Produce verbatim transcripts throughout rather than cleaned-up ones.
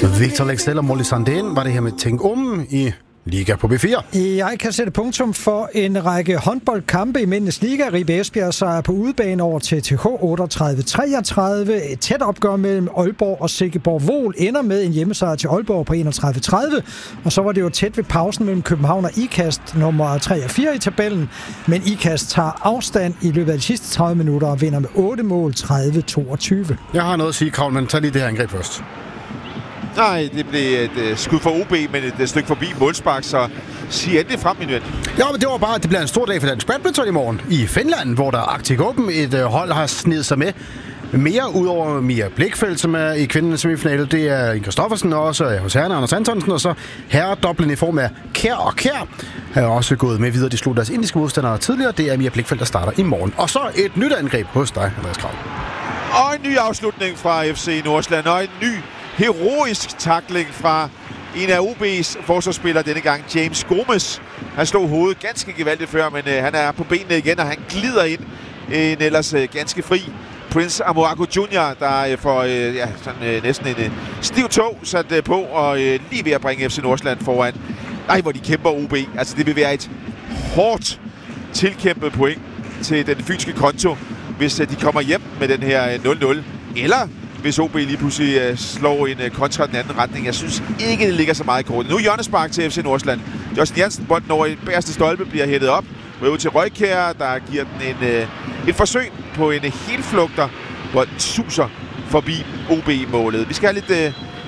Victor Lexell og Molly Sandén var det her med Tænk om i Liga på B fire. Jeg kan sætte punktum for en række håndboldkampe i Mændenes Liga. Ribe Esbjerg sejr på udebane over til T H otteogtredive treogtredive. Et tæt opgør mellem Aalborg og Silkeborg Vol ender med en hjemmesejr til Aalborg på enogtredive tredive. Og så var det jo tæt ved pausen mellem København og Ikast, nummer tre og fire i tabellen. Men Ikast tager afstand i løbet af de sidste tredive minutter og vinder med otte mål tredive toogtyve. Jeg har noget at sige, Kravl, men tag lige det her angreb først. Nej, det blev et uh, skud for O B, men et, et stykke forbi målspark, så sig endelig frem, min ven. Ja, men det var bare, at det bliver en stor dag for dansk badminton i morgen i Finland, hvor der Arctic Open, et uh, hold har snedet sig med. Mere udover Mia Blikfeldt, som er i kvindernes semifinale, det er Inger Stoffersen også, og hos herrerne Anders Antonsen, og så herredoblen i form af Kjær og Kjær har også gået med videre. De slog deres indiske modstandere tidligere. Det er Mia Blikfeldt, der starter i morgen. Og så et nyt angreb hos dig, Andreas Kravl. Og en ny afslutning fra F C Nordsjælland, og en ny heroisk tackling fra en af O B's forsvarsspillere denne gang, James Gomes. Han slog hovedet ganske gevaldigt før, men øh, han er på benene igen, og han glider ind en ellers øh, ganske fri Prince Amoako junior, der øh, får øh, ja, sådan, øh, næsten en øh, stiv tog sat øh, på, og øh, lige ved at bringe F C Nordsjælland foran. Nej, hvor de kæmper O B. Altså, det vil være et hårdt tilkæmpet point til den fynske konto, hvis øh, de kommer hjem med den her øh, nul nul. Eller hvis O B lige pludselig øh, slår en øh, kontra den anden retning. Jeg synes ikke, det ligger så meget i kortet. Nu hjørnespark til F C Nordsjælland. Justin Jansen, bolden over i bagerste stolpe, bliver hættet op. Røver til Røykjær, der giver den en, øh, et forsøg på en øh, helflugter, hvor den suser forbi O B-målet. Vi skal have lidt øh,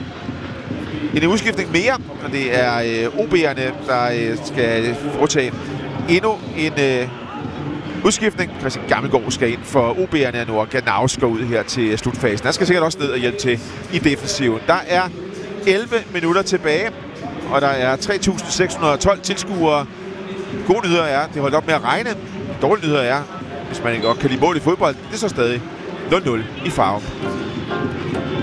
en udskiftning mere, og det er øh, O B'erne, der øh, skal foretage endnu en øh, udskiftning. Christian Gammelgaard skal ind for O B'erne nu, og Ganaus går ud her til slutfasen. Han skal sikkert også ned og hjælpe til i defensiven. Der er elleve minutter tilbage, og der er tre tusind seks hundrede og tolv tilskuere. Gode nyheder er, det holdt op med at regne. Dårlige nyheder er, hvis man ikke godt kan lide mål i fodbold, det er så stadig nul nul i farve.